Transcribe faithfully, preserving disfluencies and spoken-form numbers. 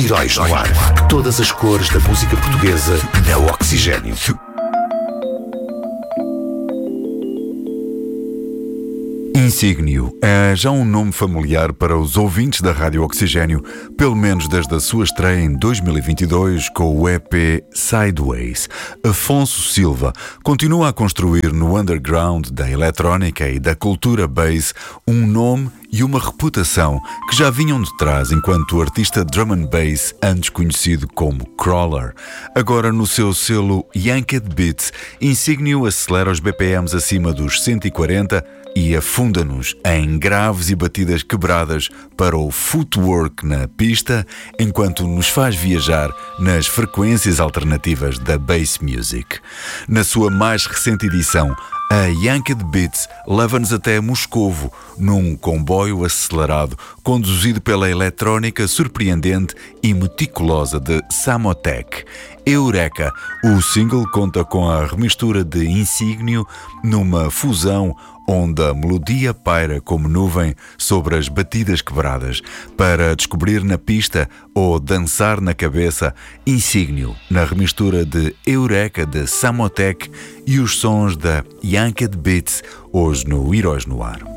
Heróis no Ar. Todas as cores da música portuguesa na Oxigênio. Insígnio é já um nome familiar para os ouvintes da Rádio Oxigênio, pelo menos desde a sua estreia em dois mil e vinte e dois com o E P Sideways. Afonso Silva continua a construir no underground da eletrónica e da cultura bass um nome e uma reputação que já vinham de trás enquanto artista drum and bass, antes conhecido como Crawler. Agora, no seu selo Yanked Beats, Insígnio acelera os B P Ms acima dos cento e quarenta e afunda-nos em graves e batidas quebradas para o footwork na pista, enquanto nos faz viajar nas frequências alternativas da bass music. Na sua mais recente edição, a Yanked Beats leva-nos até Moscovo, num comboio acelerado, conduzido pela eletrónica surpreendente e meticulosa de Samotek. Eureka, o single conta com a remistura de Insígnio numa fusão onde a melodia paira como nuvem sobre as batidas quebradas. Para descobrir na pista ou dançar na cabeça, Insígnio, na remistura de Eureka de Samotek e os sons da Yanked Beats, hoje no Heróis no Ar.